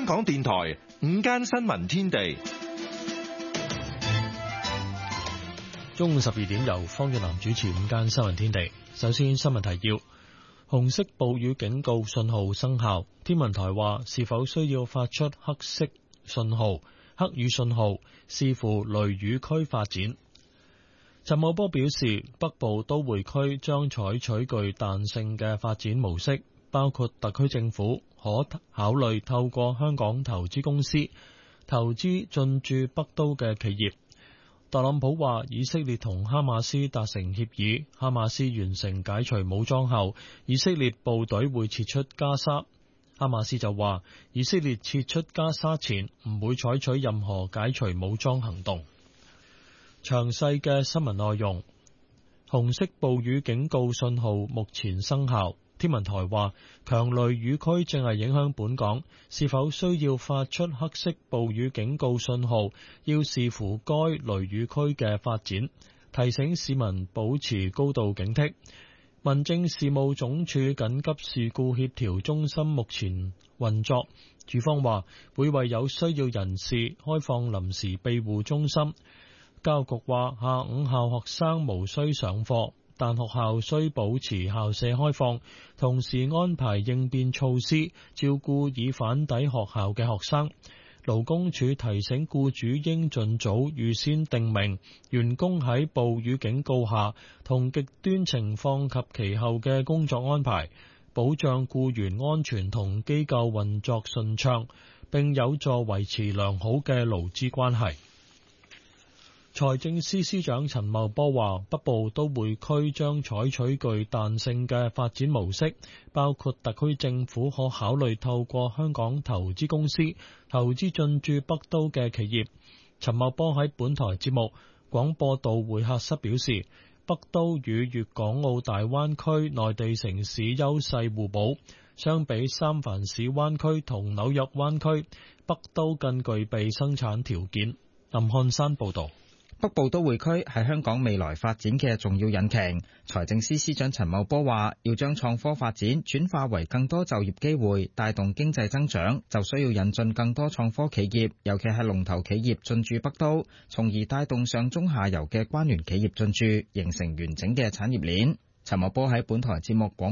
香港電台午間新聞天地， 中午12點由方月南主持午間新聞天地。首先新聞提要：紅色暴雨警告信號生效，天文台話是否需要發出黑色信號、黑雨信號，視乎雷雨區發展。陳茂波表示，北部都會區將採取具彈性嘅發展模式，包括特區政府可考慮透過香港投資公司投資進駐北都嘅企業。特朗普話，以色列同哈馬斯達成協議，哈馬斯完成解除武裝後，以色列部隊會撤出加沙。哈馬斯就話，以色列撤出加沙前唔會採取任何解除武裝行動。詳細嘅新聞內容，紅色暴雨警告信號目前生效。天文台話，強雷雨區正係影響本港，是否需要發出黑色暴雨警告信號，要視乎該雷雨區嘅發展，提醒市民保持高度警惕。民政事務總署緊急事故協調中心目前運作，署方話會為有需要人士開放臨時庇護中心。教育局話，下午校學生無需上課，但學校需保持校舍開放，同時安排應變措施，照顧已返抵學校嘅學生。勞工處提醒僱主應盡早預先訂明員工喺暴雨警告下同極端情況及其後嘅工作安排，保障僱員安全同機構運作順暢，並有助維持良好嘅勞資關係。財政司司長陳茂波話，北部都會區將採取具彈性嘅發展模式，包括特區政府可考慮透過香港投資公司投資進駐北都嘅企業。陳茂波喺本台節目廣播道會客室表示，北都與粵港澳大灣區內地城市優勢互補，相比三藩市灣區同紐約灣區，北都更具備生產條件。林漢山報導。 北部都會區係香港未來發展嘅重要引擎。財政司司長陳茂波話，要將創科發展轉化為更多就業機會，帶動經濟增長，就需要引進更多創科企業，尤其係龍頭企業進駐北都，從而帶動上中下游嘅關聯企業進駐，形成完整嘅產業鏈。陳茂波喺本台節目廣